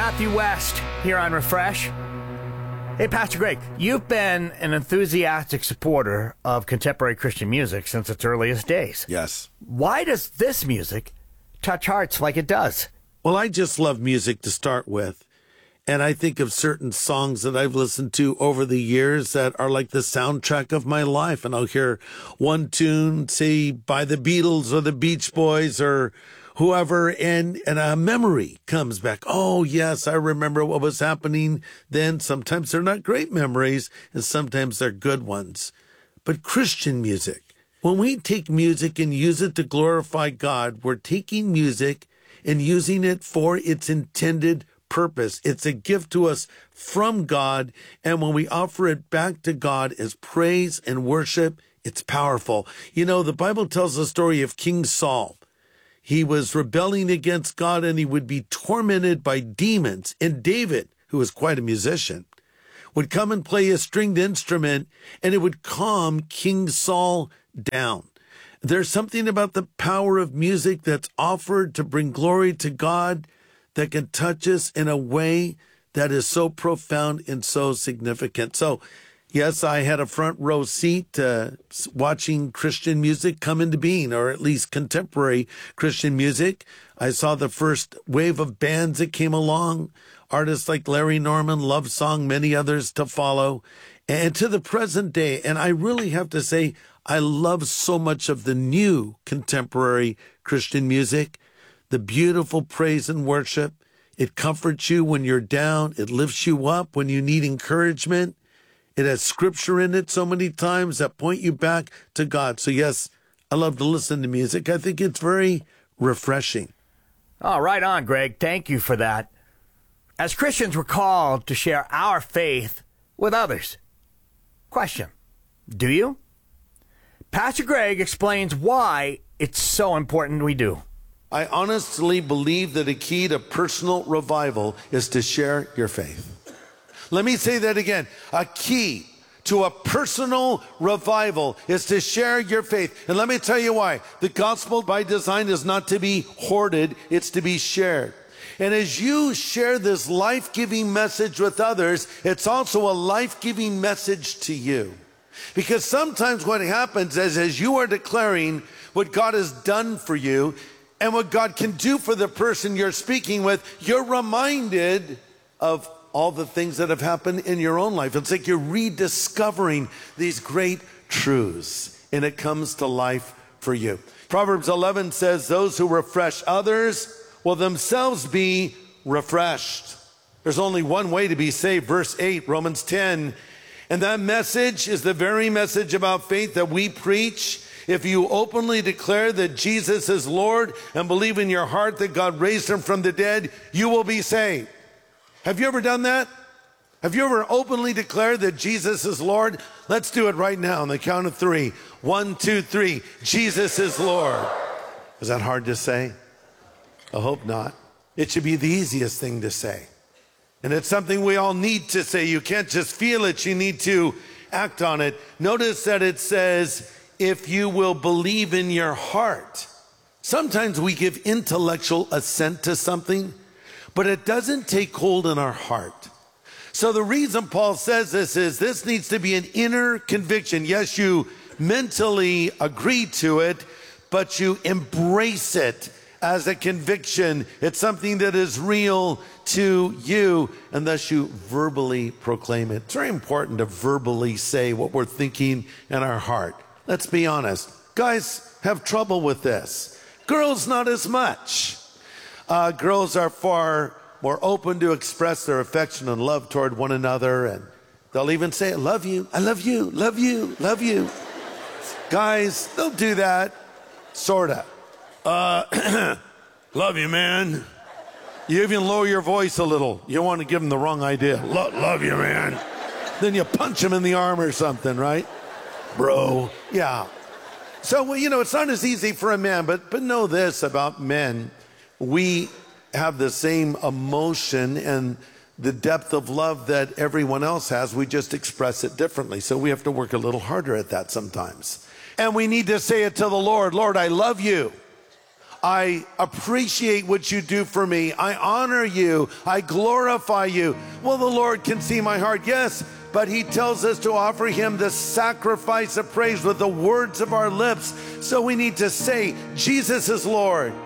Matthew West here on Refresh. Hey, Pastor Greg, you've been an enthusiastic supporter of contemporary Christian music since its earliest days. Yes. Why does this music touch hearts like it does? Well, I just love music to start with. And I think of certain songs that I've listened to over the years that are like the soundtrack of my life. And I'll hear one tune, say, by the Beatles or the Beach Boys or whoever, and a memory comes back. Oh, yes, I remember what was happening then. Sometimes they're not great memories, and sometimes they're good ones. But Christian music, when we take music and use it to glorify God, we're taking music and using it for its intended purpose. It's a gift to us from God, and when we offer it back to God as praise and worship, it's powerful. You know, the Bible tells the story of King Saul. He was rebelling against God, and he would be tormented by demons. And David, who was quite a musician, would come and play a stringed instrument, and it would calm King Saul down. There's something about the power of music that's offered to bring glory to God that can touch us in a way that is so profound and so significant. So, yes, I had a front row seat watching Christian music come into being, or at least contemporary Christian music. I saw the first wave of bands that came along, artists like Larry Norman, Love Song, many others to follow, and to the present day. And I really have to say, I love so much of the new contemporary Christian music, the beautiful praise and worship. It comforts you when you're down. It lifts you up when you need encouragement. It has scripture in it so many times that point you back to God. So, yes, I love to listen to music. I think it's very refreshing. Oh, right on, Greg. Thank you for that. As Christians, we're called to share our faith with others. Question, do you? Pastor Greg explains why it's so important we do. I honestly believe that a key to personal revival is to share your faith. Let me say that again. A key to a personal revival is to share your faith. And let me tell you why. The gospel by design is not to be hoarded, it's to be shared. And as you share this life-giving message with others, it's also a life-giving message to you. Because sometimes what happens is, as you are declaring what God has done for you and what God can do for the person you're speaking with, you're reminded of all the things that have happened in your own life. It's like you're rediscovering these great truths, and it comes to life for you. Proverbs 11 says, those who refresh others will themselves be refreshed. There's only one way to be saved. Verse 8, Romans 10. And that message is the very message about faith that we preach. If you openly declare that Jesus is Lord and believe in your heart that God raised him from the dead, you will be saved. Have you ever done that? Have you ever openly declared that Jesus is Lord? Let's do it right now on the count of 3. 1, 2, 3. Jesus is Lord. Is that hard to say? I hope not. It should be the easiest thing to say. And it's something we all need to say. You can't just feel it. You need to act on it. Notice that it says, if you will believe in your heart. Sometimes we give intellectual assent to something, but it doesn't take hold in our heart. So the reason Paul says this is this needs to be an inner conviction. Yes, you mentally agree to it, but you embrace it as a conviction. It's something that is real to you, and thus you verbally proclaim it. It's very important to verbally say what we're thinking in our heart. Let's be honest. Guys have trouble with this. Girls, not as much. Girls are far more open to express their affection and love toward one another, and they'll even say, I love you, I love you, love you, love you. Guys, they'll do that, sorta. Love you, man. You even lower your voice a little. You don't want to give them the wrong idea. Love you, man. Then you punch them in the arm or something, right? Bro. Yeah. So, well, you know, it's not as easy for a man, but know this about men. We have the same emotion and the depth of love that everyone else has. We just express it differently. So we have to work a little harder at that sometimes. And we need to say it to the Lord. Lord, I love you. I appreciate what you do for me. I honor you. I glorify you. Well, the Lord can see my heart, yes, but he tells us to offer him the sacrifice of praise with the words of our lips. So we need to say, Jesus is Lord.